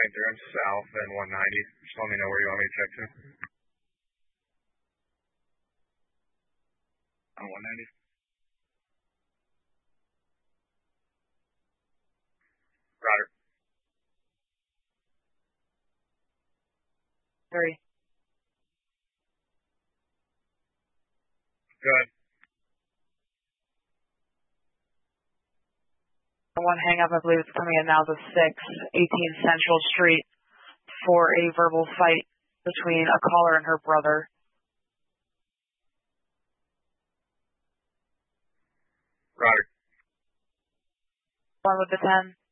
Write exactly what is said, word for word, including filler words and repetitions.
Saint Durham South and one ninety. Just let me know where you want me to check to. On one ninety. Roger. Three. Good. One hang up, I believe it's coming in now, the six, eighteen Central Street, for a verbal fight between a caller and her brother. Roger. One with the ten.